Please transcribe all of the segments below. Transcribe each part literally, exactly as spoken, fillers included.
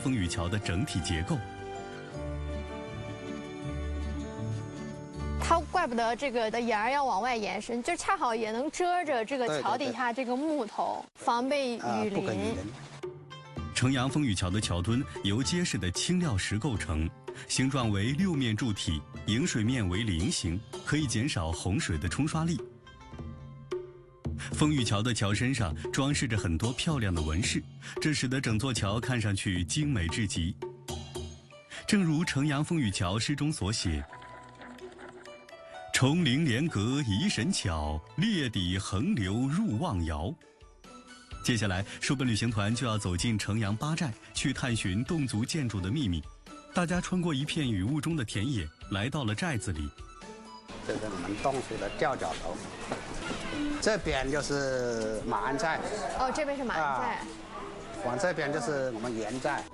风雨桥的整体结构。 它怪不得这个的沿儿要往外延伸，就恰好也能遮着这个桥底下这个木头，防备雨淋。 城阳风雨桥的桥墩由结实的青料石构成，形状为六面柱体，迎水面为菱形，可以减少洪水的冲刷力。风雨桥的桥身上装饰着很多漂亮的纹饰，这使得整座桥看上去精美至极。正如城阳风雨桥诗中所写：“重陵连阁移神巧，列底横流入望窑。”接下来，书本旅行团就要走进城阳八寨，去探寻侗族建筑的秘密。大家穿过一片雨雾中的田野，来到了寨子里。 这是我们侗族的吊脚楼，这边就是马鞍寨。 哦，这边是马鞍寨。啊、 往这边就是我们盐寨。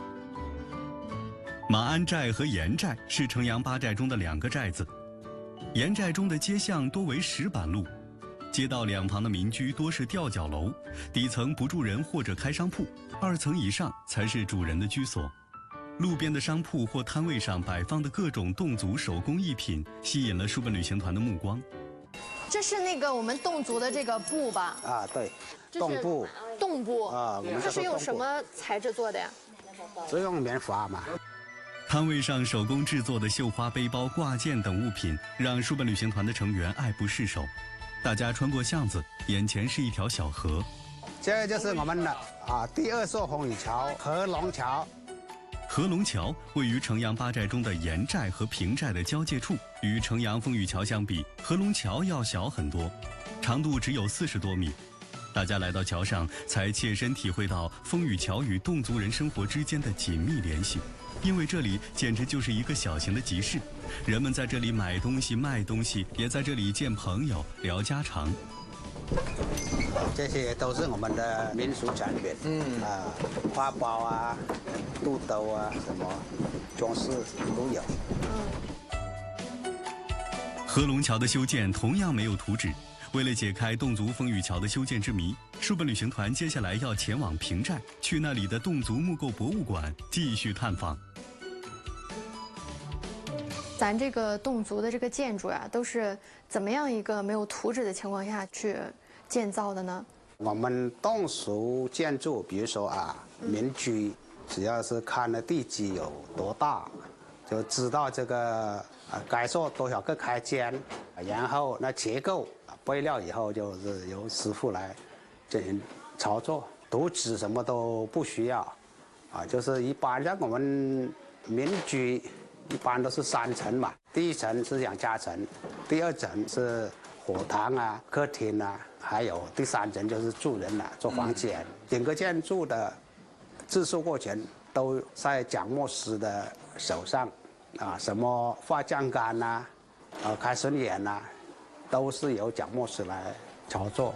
马鞍寨和盐寨是城阳八寨中的两个寨子。盐寨中的街巷多为石板路。街道两旁的民居多是吊脚楼，底层不住人或者开商铺，二层以上才是主人的居所。路边的商铺或摊位上摆放的各种侗族手工艺品，吸引了书本旅行团的目光。 这是那个我们侗族的这个布吧？ 啊，对，侗布。 侗布啊，我们这是用什么材质做的呀？ 是用棉花嘛。 摊位上手工制作的绣花背包、挂件等物品，让书本旅行团的成员爱不释手。大家穿过巷子，眼前是一条小河。 这就是我们的啊第二座风雨桥——合龙桥。 合龙桥位于城阳八寨中的盐寨和平寨的交界处，与城阳风雨桥相比，合龙桥要小很多，长度只有四十多米。大家来到桥上，才切身体会到风雨桥与侗族人生活之间的紧密联系。因为这里简直就是一个小型的集市，人们在这里买东西、卖东西，也在这里见朋友、聊家常。 这些都是我们的民俗产品，嗯啊，花包啊、肚兜啊，什么装饰都有。 合龙桥的修建同样没有图纸。为了解开侗族风雨桥的修建之谜，书本旅行团接下来要前往平寨，去那里的侗族木构博物馆继续探访。 咱这个侗族的这个建筑呀、啊，都是怎么样一个没有图纸的情况下去建造的呢？ 我们侗族建筑，比如说啊，民居，只要是看的地基有多大，就知道这个啊该做多少个开间，然后那结构。备料以后就是由师傅来进行操作，图纸什么都不需要，啊，就是一般像我们民居一般都是三层嘛，第一层是养家层，第二层是火塘啊、客厅啊，还有第三层就是住人了、啊，做房间。整个建筑的制作过程都在蒋墨师的手上，啊，什么画酱杆呐，啊，开榫眼呐。都是由蒋墨师来操作。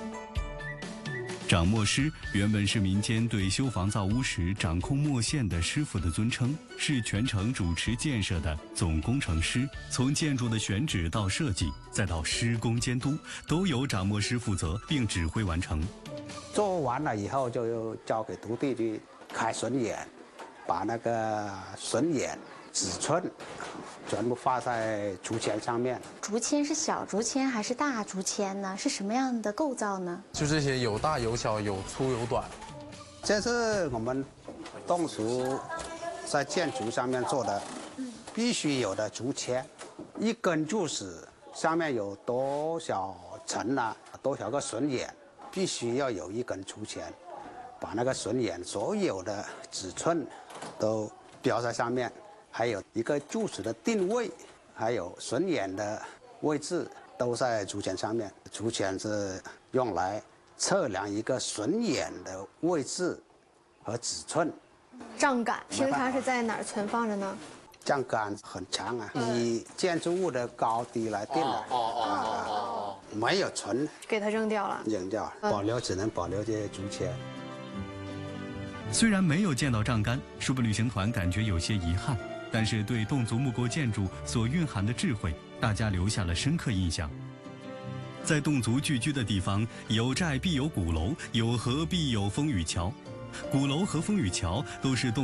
掌墨师原本是民间对修房造屋时掌控墨线的师傅的尊称，是全程主持建设的总工程师。从建筑的选址到设计，再到施工监督，都由掌墨师负责并指挥完成。 做完了以后，就交给徒弟去开榫眼，把那个榫眼、尺寸。全部画在竹签上面。 竹签是小竹签还是大竹签呢？是什么样的构造呢？ 就这些，有大有小，有粗有短。 这是我们侗族在建筑上面做的，必须有的竹签。一根柱子上面有多少层啊？多少个榫眼？必须要有一根竹签，把那个榫眼所有的尺寸都标在上面。还有一个柱子的定位，还有榫眼的位置都在竹签上面。竹签是用来测量一个榫眼的位置和尺寸。 杖杆平常是在哪儿存放着呢？ 杖杆很长啊，以建筑物的高低来定的。哦哦哦哦，没有存， 给它扔掉了。 扔掉，保留只能保留这些竹签。 虽然没有见到杖杆，书本旅行团感觉有些遗憾。但是对侗族木构建筑所蕴含的智慧，大家留下了深刻印象。在侗族聚居的地方，有寨必有鼓楼，有河必有风雨桥。鼓楼和风雨桥都是侗